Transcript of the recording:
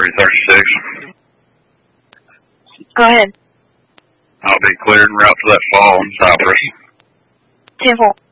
336. Go ahead. I'll be cleared en route for that fall in Cypress. 10-4.